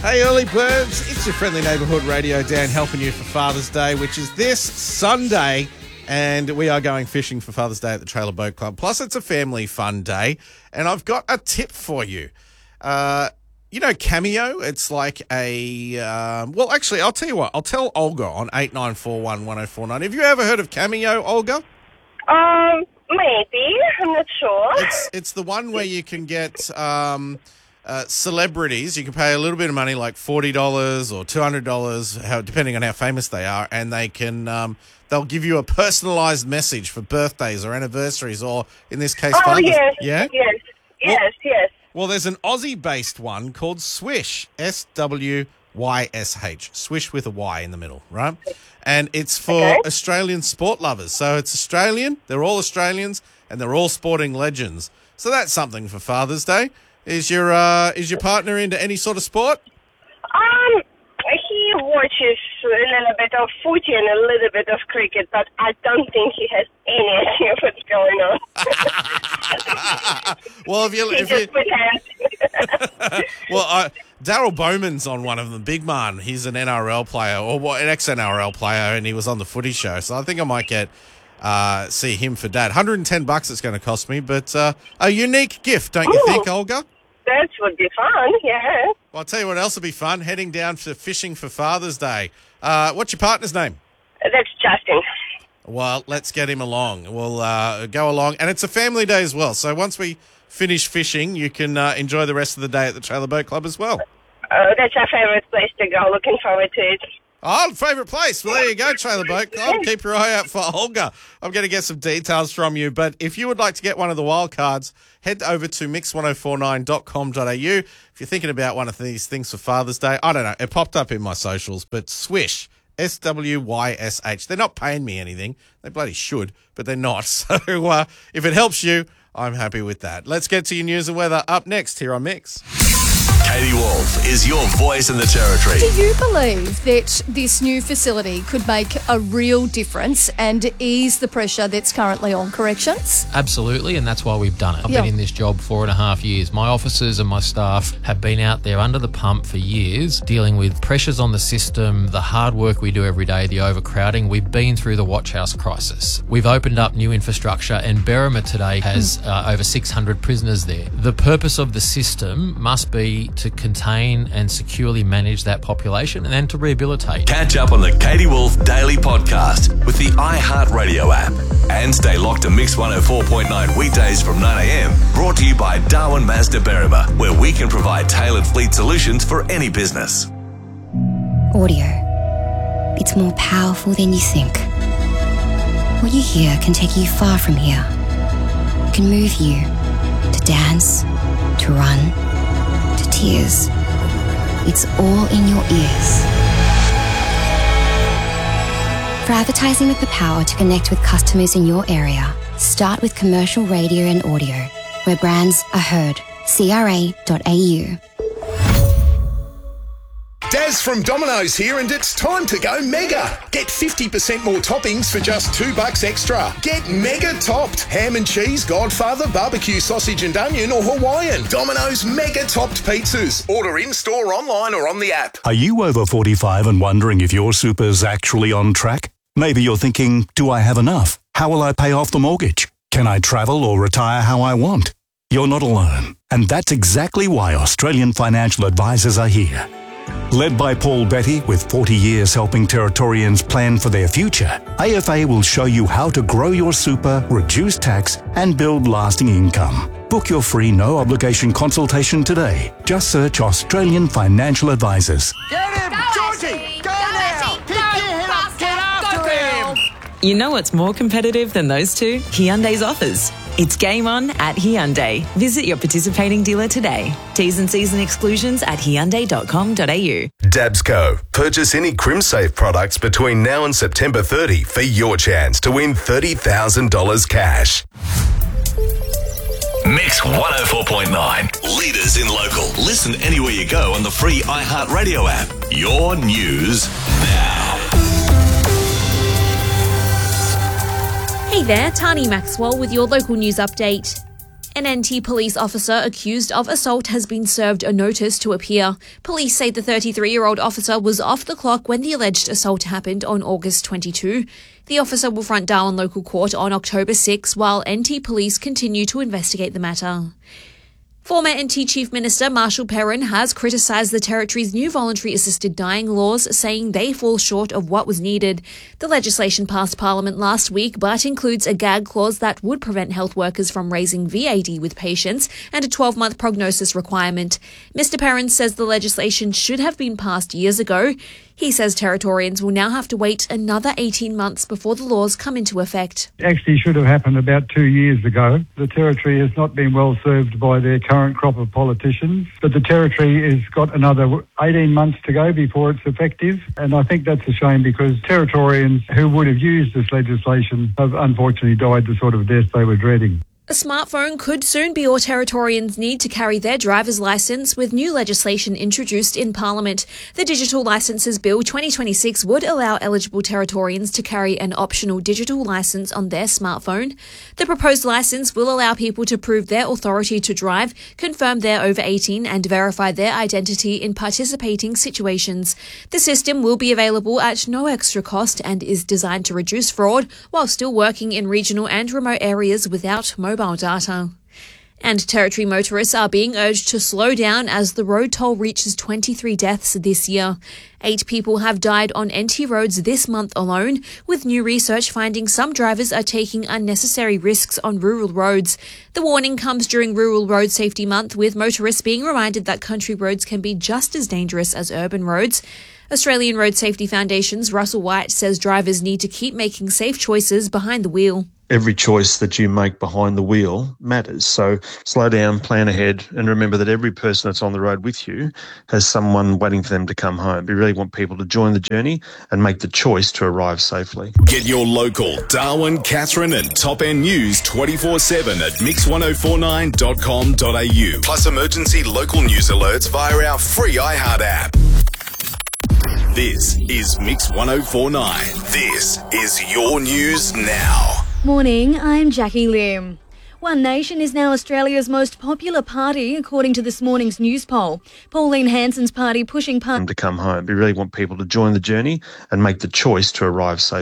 Hey, early birds, it's your friendly neighbourhood radio Dan helping you for Father's Day, which is this Sunday, and we are going fishing for Father's Day at the Trailer Boat Club. Plus, it's a family fun day, and I've got a tip for you. You know Cameo? It's like a... well, actually, I'll tell you what. I'll tell Olga on 89411049. Have you ever heard of Cameo, Olga? Maybe. I'm not sure. It's the one where you can get... celebrities, you can pay a little bit of money, like $40 or $200, depending on how famous they are, and they can they'll give you a personalised message for birthdays or anniversaries, or in this case, Father's. Yes, yeah, yes. Well, there's an Aussie-based one called Swish, SWYSH, Swish with a Y in the middle, right? And it's for Australian sport lovers. So it's Australian. They're all Australians, and they're all sporting legends. So that's something for Father's Day. Is your partner into any sort of sport? He watches a little bit of footy and a little bit of cricket, but I don't think he has any idea what's going on. Well, if you just pretends. well, Daryl Bowman's on one of them. Big man, he's an NRL player or an ex-NRL player, and he was on the Footy Show. So I think I might get see him for Dad. $110 it's going to cost me, but a unique gift, don't you think, Olga? That would be fun, yeah. Well, I'll tell you what else would be fun, heading down to fishing for Father's Day. What's your partner's name? That's Justin. Well, let's get him along. We'll go along, and it's a family day as well. So once we finish fishing, you can enjoy the rest of the day at the Trailer Boat Club as well. That's our favourite place to go. Looking forward to it. Oh, favourite place. Well, there you go, Trailer Boat Club. Keep your eye out for Olga. I'm going to get some details from you. But if you would like to get one of the wild cards, head over to mix1049.com.au. If you're thinking about one of these things for Father's Day, I don't know. It popped up in my socials, but Swish, SWYSH. They're not paying me anything. They bloody should, but they're not. So if it helps you, I'm happy with that. Let's get to your news and weather up next here on Mix. Katie Wolf is your voice in the territory. Do you believe that this new facility could make a real difference and ease the pressure that's currently on corrections? Absolutely, and that's why we've done it. I've been in this job 4.5 years. My officers and my staff have been out there under the pump for years, dealing with pressures on the system, the hard work we do every day, the overcrowding. We've been through the watch house crisis. We've opened up new infrastructure, and Berrima today has over 600 prisoners there. The purpose of the system must be to contain and securely manage that population and then to rehabilitate. Catch up on the Katie Wolf Daily Podcast with the iHeartRadio app. And stay locked to Mix 104.9 weekdays from 9am. Brought to you by Darwin Mazda Berrima, where we can provide tailored fleet solutions for any business. Audio. It's more powerful than you think. What you hear can take you far from here. It can move you to dance, to run, to tears. It's all in your ears. For advertising with the power to connect with customers in your area, start with commercial radio and audio, where brands are heard. CRA.au. Daz from Domino's here, and it's time to go mega. Get 50% more toppings for just $2 extra. Get mega topped. Ham and cheese, Godfather, barbecue sausage and onion, or Hawaiian. Domino's mega topped pizzas. Order in-store, online, or on the app. Are you over 45 and wondering if your super's actually on track? Maybe you're thinking, do I have enough? How will I pay off the mortgage? Can I travel or retire how I want? You're not alone. And that's exactly why Australian financial advisors are here. Led by Paul Betty, with 40 years helping Territorians plan for their future, AFA will show you how to grow your super, reduce tax, and build lasting income. Book your free no-obligation consultation today. Just search Australian Financial Advisors. Get him! Georgie! Go now! Pick your head up! Get after him! You know what's more competitive than those two? Hyundai's offers. It's game on at Hyundai. Visit your participating dealer today. T's and C's and exclusions at Hyundai.com.au. Dabsco. Purchase any CrimSafe products between now and September 30 for your chance to win $30,000 cash. Mix 104.9. Leaders in local. Listen anywhere you go on the free iHeartRadio app. Your news now. Hey there, Tani Maxwell with your local news update. An NT police officer accused of assault has been served a notice to appear. Police say the 33-year-old officer was off the clock when the alleged assault happened on August 22. The officer will front Darwin Local Court on October 6, while NT police continue to investigate the matter. Former NT Chief Minister Marshall Perrin has criticised the Territory's new voluntary assisted dying laws, saying they fall short of what was needed. The legislation passed Parliament last week, but includes a gag clause that would prevent health workers from raising VAD with patients and a 12-month prognosis requirement. Mr Perrin says the legislation should have been passed years ago. He says Territorians will now have to wait another 18 months before the laws come into effect. Actually should have happened about 2 years ago. The Territory has not been well served by their current crop of politicians, but the Territory has got another 18 months to go before it's effective, and I think that's a shame because Territorians who would have used this legislation have unfortunately died the sort of death they were dreading. A smartphone could soon be all Territorians need to carry their driver's licence, with new legislation introduced in Parliament. The Digital Licences Bill 2026 would allow eligible Territorians to carry an optional digital licence on their smartphone. The proposed licence will allow people to prove their authority to drive, confirm they're over 18 and verify their identity in participating situations. The system will be available at no extra cost and is designed to reduce fraud while still working in regional and remote areas without mobile data. And Territory motorists are being urged to slow down as the road toll reaches 23 deaths this year. 8 people have died on NT roads this month alone, with new research finding some drivers are taking unnecessary risks on rural roads. The warning comes during Rural Road Safety Month, with motorists being reminded that country roads can be just as dangerous as urban roads. Australian Road Safety Foundation's Russell White says drivers need to keep making safe choices behind the wheel. Every choice that you make behind the wheel matters. So slow down, plan ahead, and remember that every person that's on the road with you has someone waiting for them to come home. We really want people to join the journey and make the choice to arrive safely. Get your local Darwin, Katherine and Top End news 24/7 at mix1049.com.au. Plus emergency local news alerts via our free iHeart app. This is Mix 1049. This is your news now. Morning, I'm Jackie Lim. One Nation is now Australia's most popular party, according to this morning's news poll. Pauline Hanson's party pushing to come home. We really want people to join the journey and make the choice to arrive safely.